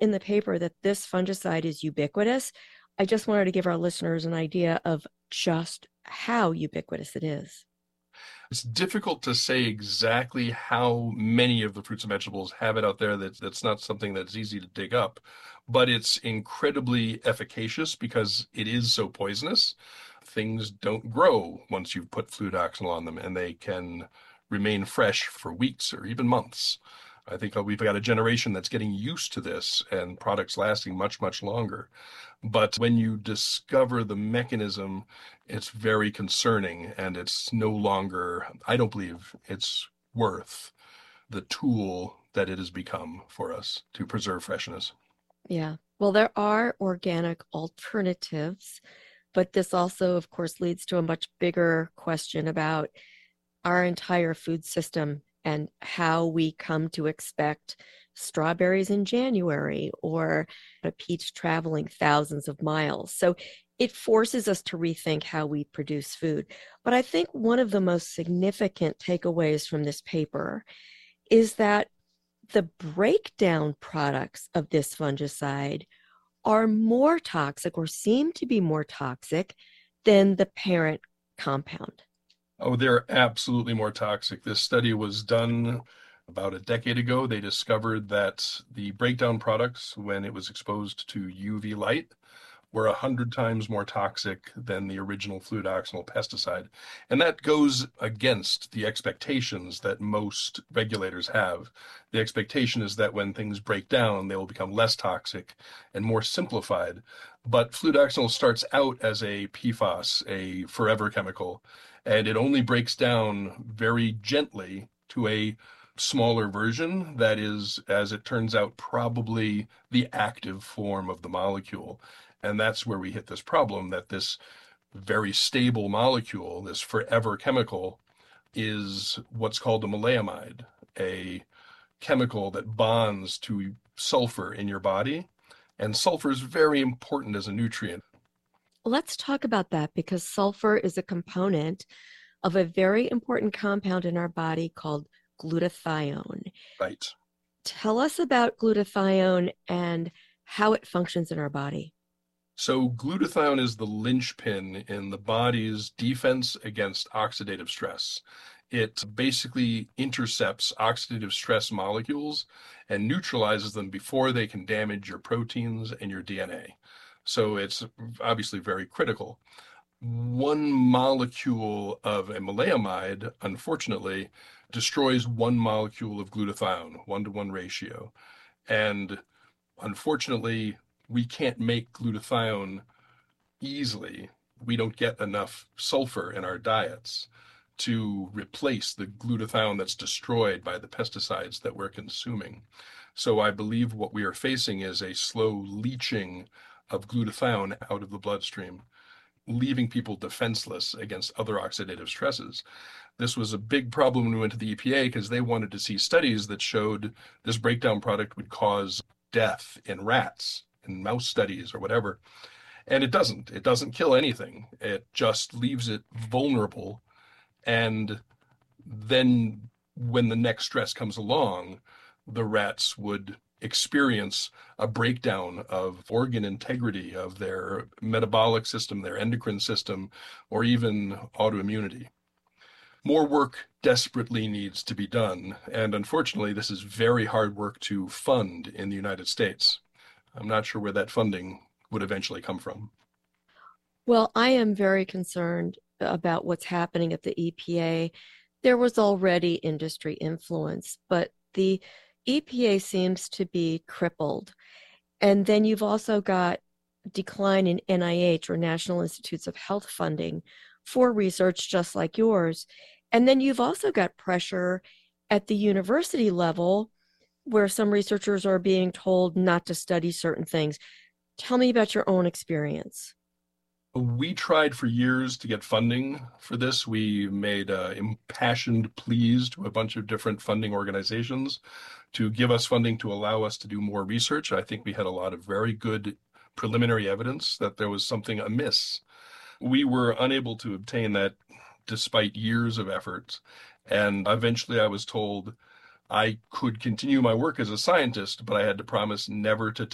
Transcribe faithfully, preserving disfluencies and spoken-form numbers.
in the paper that this fungicide is ubiquitous. I just wanted to give our listeners an idea of just how ubiquitous it is. It's difficult to say exactly how many of the fruits and vegetables have it out there. That that's not something that's easy to dig up, but it's incredibly efficacious because it is so poisonous. Things don't grow once you've put flutoxanil on them, and they can remain fresh for weeks or even months. I think we've got a generation that's getting used to this and products lasting much, much longer. But when you discover the mechanism, it's very concerning, and it's no longer, I don't believe it's worth the tool that it has become for us to preserve freshness. Yeah. Well, there are organic alternatives, but this also, of course, leads to a much bigger question about our entire food system and how we come to expect strawberries in January or a peach traveling thousands of miles. So it forces us to rethink how we produce food. But I think one of the most significant takeaways from this paper is that the breakdown products of this fungicide are more toxic or seem to be more toxic than the parent compound. Oh, they're absolutely more toxic. This study was done about a decade ago. They discovered that the breakdown products, when it was exposed to U V light, were a hundred times more toxic than the original flutoxanil pesticide. And that goes against the expectations that most regulators have. The expectation is that when things break down, they will become less toxic and more simplified. But flutoxanil starts out as a P FAS, a forever chemical, and it only breaks down very gently to a smaller version that is, as it turns out, probably the active form of the molecule. And that's where we hit this problem that this very stable molecule, this forever chemical, is what's called a maleimide, a chemical that bonds to sulfur in your body. And sulfur is very important as a nutrient. Let's talk about that because sulfur is a component of a very important compound in our body called glutathione. Right. Tell us about glutathione and how it functions in our body. So glutathione is the linchpin in the body's defense against oxidative stress. It basically intercepts oxidative stress molecules and neutralizes them before they can damage your proteins and your D N A. So it's obviously very critical. One molecule of a maleimide, unfortunately, destroys one molecule of glutathione, one to one ratio. And unfortunately, we can't make glutathione easily. We don't get enough sulfur in our diets to replace the glutathione that's destroyed by the pesticides that we're consuming. So I believe what we are facing is a slow leaching of glutathione out of the bloodstream, leaving people defenseless against other oxidative stresses. This was a big problem when we went to the E P A because they wanted to see studies that showed this breakdown product would cause death in rats, in mouse studies or whatever. And it doesn't. It doesn't kill anything. It just leaves it vulnerable. And then when the next stress comes along, the rats would experience a breakdown of organ integrity, of their metabolic system, their endocrine system, or even autoimmunity. More work desperately needs to be done, and unfortunately, this is very hard work to fund in the United States. I'm not sure where that funding would eventually come from. Well, I am very concerned about what's happening at the E P A. There was already industry influence, but the E P A seems to be crippled. And then you've also got decline in N I H or National Institutes of Health funding for research just like yours. And then you've also got pressure at the university level where some researchers are being told not to study certain things. Tell me about your own experience. We tried for years to get funding for this. We made uh, impassioned pleas to a bunch of different funding organizations to give us funding to allow us to do more research. I think we had a lot of very good preliminary evidence that there was something amiss. We were unable to obtain that despite years of efforts. And eventually I was told I could continue my work as a scientist, but I had to promise never to